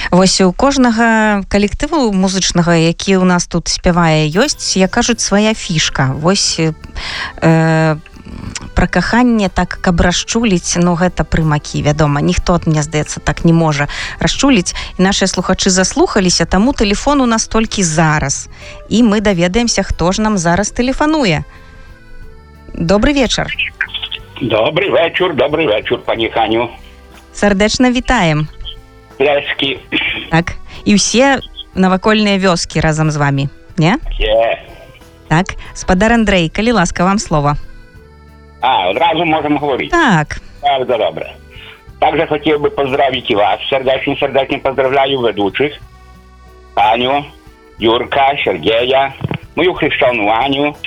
Вось у кожнага калектыву музычнага, які ў нас тут спявае, ёсць, як кажуць, свая фішка. Вось пра каханне так, каб расчуліць, ну гэта прымакі, вядома, ніхто, мне здаецца, так не можа расчуліць. І нашыя слухачы заслухаліся, таму тэлефон у нас толькі зараз. І мы даведаемся, хто ж нам зараз тэлефануе. Добрый вечар. Добрый вечер, пані Ханю. Сардэчна вітаем. Пляскі. Так, і ўсе навакольныя вёскі разам з вами, не? Так, спадар Андрей, калі ласка, вам слово. Одразу можем говорить? Так. Bardzo добре. Также хотел бы поздравить и вас. Сердечно поздравляю ведущих. Аню, Юрка, Сергея, мою хрещену Аню,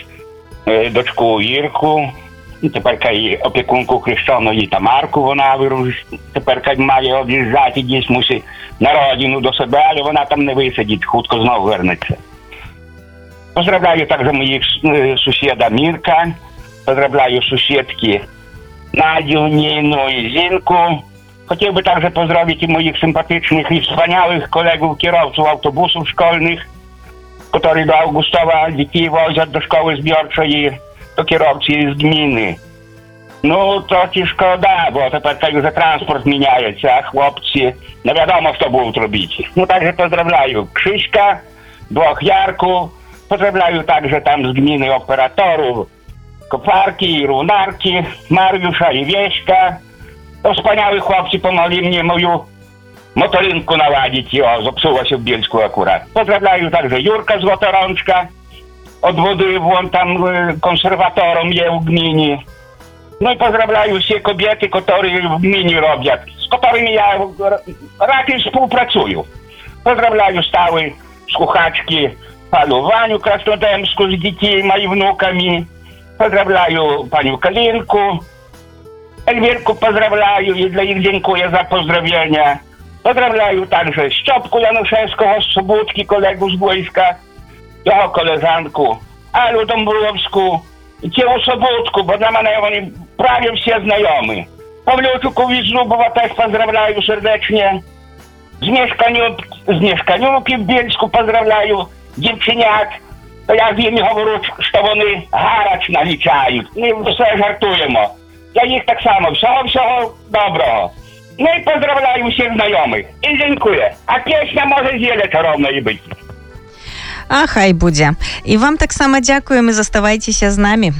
дочку Ірку, тепер і опікунку хрещеної Тамарку, вона тепер має об'їжджати, десь мусить на родину до себе, але вона там не висидить, хутко знову вернеться. Поздравляю также моїх сусіда Мірка, поздравляю сусідки Надю, Ніну і Зінку. Хотів би також поздравити моїх симпатичних і wspaniałych колегów kierowców autobusów szkolnych, którzy do Augustowa dzieci wożą do szkoły zbiorczej, to kierowcy z gminy. No to ci szkoda, bo tepер już transport zmieniaється, a chłopcy, no wiadomo, co будуть robić. No także pozdrawiam Krzyśka, dwóch Jarków, pozdrawiam także tam z gminy operatorów, Koparki i Równarki, Mariusza i Wieśka. To wspaniałych chłopcy pomogli mnie moją motorynku naładzić i zepsuła się w Bielsku akurat. Pozdrawiam także Jurka Złotorączka, od wody włącz tam konserwatorom je w gminie. No i pozdrawiam wszystkie kobiety, które w gminie robią, z którymi ja raczej współpracuję. Pozdrawiam stałe słuchaczki panu Waniu Krasnodębsku z dziećmi i wnukami. Pozdrawiam panią Kalinku, Elwirku pozdrawiam i dla nich dziękuję za pozdrowienia. Pozdrawiam także Szczopku Januszewskiego z Sobótki, kolegów z wojska, jego koleżanku Alu Dąbrowsku i cię Sobótku, bo dla mnie oni prawie wszyscy znajomi. Pawliuczukowi z Lubowa też pozdrawiam serdecznie. Z Mieszkaniówki w Bielsku pozdrawiam dziewczyniak. To ja z nimi говорю, що вони гарач налічають. Ну, все жартуємо. Для їх так само. Всього доброго. Ну і поздравляю всіх знайомих. І дякую. А пісня може зілля чаровної бути. А хай будзе. І вам так само дякуем і заставайцеся з намі.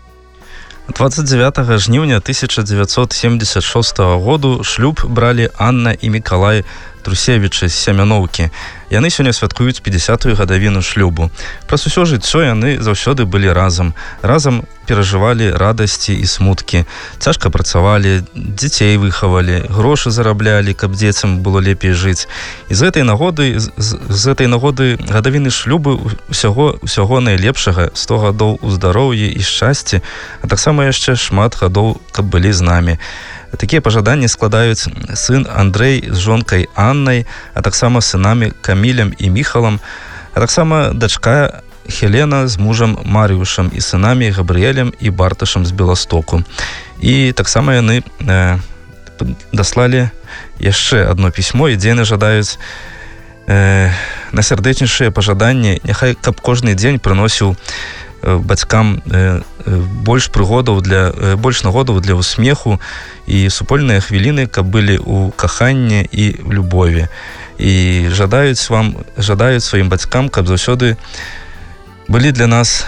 29 жніўня 1976 году шлюб бралі Анна і Мікалай Трусевічы з Сямяноўкі. Яны сёння святкуюць 50-ю гадавіну шлюбу. Праз усё жыццё яны заўсёды былі разам. Разам перажывалі радасці і смуткі. Цяжка працавалі, дзяцей выхавалі, грошы зараблялі, каб дзецям было лепей жыць. І з гэтай нагоды гадавіны шлюбу усяго найлепшага, 100 гадоў у здароўі і шчасці, а таксама яшчэ шмат гадоў, каб былі з намі. Такія пажаданні складаюць сын Андрей з жонкай Аннай, а таксама сынамі Камілем і Міхалам, а таксама дачка Хелена з мужам Марыюшам і сынамі Габрыэлем і Барташам з Беластоку. І таксама яны даслалі яшчэ адно пісьмо, і дзе яны жадаюць найсардэчнейшыя пажаданні, няхай каб кожны дзень прыносіў бацькам больш нагодаў для усмеху і супольныя хвіліны, каб былі ў каханні і в любові. І жадаюць сваім бацькам, каб заўсёды былі для нас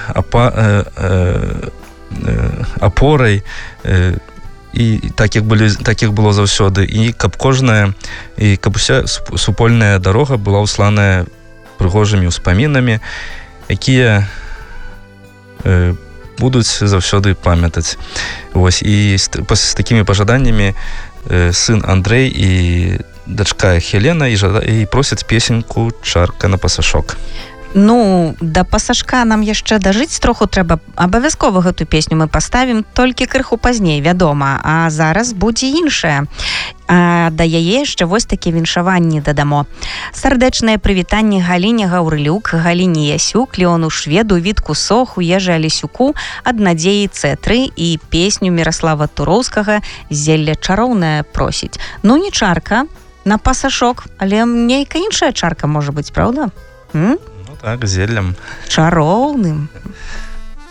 апорай, і так як было заўсёды, і каб уся супольная дарога была ўсланая прыгожымі ўспамінамі, якія будуць заўсёды памятаць. Вось, і з такімі пажаданнямі сын Андрей і дачка Хелена і просяць песеньку «Чарка на пасашок». Ну, да пасашка нам яшчэ дажыць троху трэба. Абавязкова гэту песню мы паставім, толькі крыху пазней, вядома. А зараз будзе іншая. А да яе яшчэ вось такі віншаванні дадамо. Сардэчнае прывітанне Галіне Гаўрылюк, Галіне Ясюк, Леону Шведу, Вітку Соху, Ежы Алесюку, ад Надзеі Цэтры і песню Міраслава Туроўскага «Зелля чароўнае» просіць. Ну, не чарка на пасашок, але нейкая іншая чарка можа быць, праўда? Ну так, зеллем. Чароўным.